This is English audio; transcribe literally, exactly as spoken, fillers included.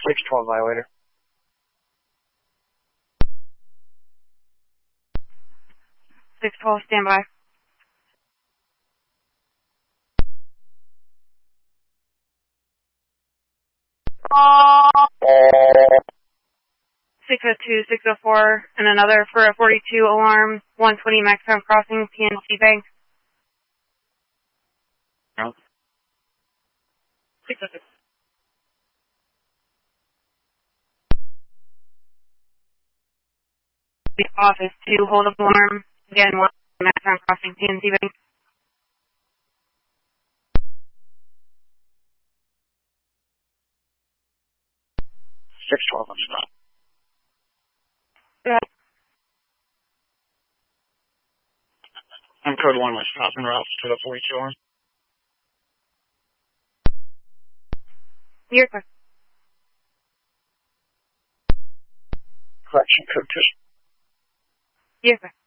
six twelve violator. six twelve, stand by. six oh two, six oh four, and another for a forty-two alarm, one twenty Maxtown Crossing, P N C Bank. No. six oh six. The office two, hold up alarm, again, one Maxtown Crossing, P N C Bank. six twelve on stop. Yeah. I'm code one with stop and route to the forty-two alarm. You're correct. Correction, code two. You're correct.